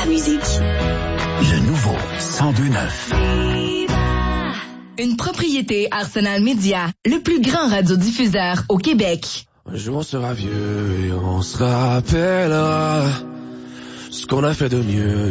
la musique. Le nouveau 102.9. Une propriété Arsenal Média, le plus grand radiodiffuseur au Québec. Un jour on sera vieux et on se rappellera ce qu'on a fait de mieux.